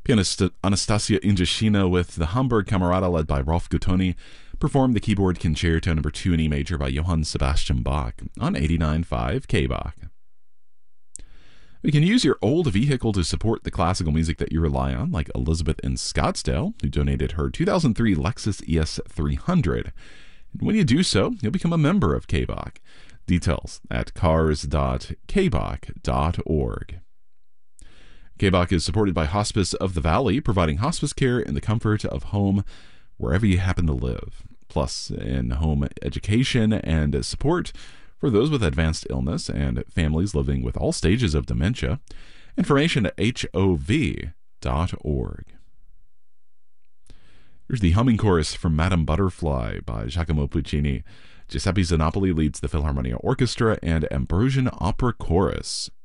Pianist Anastasia Indrashina with the Hamburg Camerata led by Rolf Guttoni performed the keyboard concerto number 2 in E major by Johann Sebastian Bach on 89.5 K-Bach. We can use your old vehicle to support the classical music that you rely on, like Elizabeth in Scottsdale, who donated her 2003 Lexus ES300. And when you do so, you'll become a member of K-Bach. Details at cars.kbach.org. K-Bach is supported by Hospice of the Valley, providing hospice care in the comfort of home wherever you happen to live, plus in-home education and support for those with advanced illness and families living with all stages of dementia. Information at hov.org. Here's the humming chorus from Madame Butterfly by Giacomo Puccini. Giuseppe Zanopoli leads the Philharmonia Orchestra and Ambrosian Opera Chorus.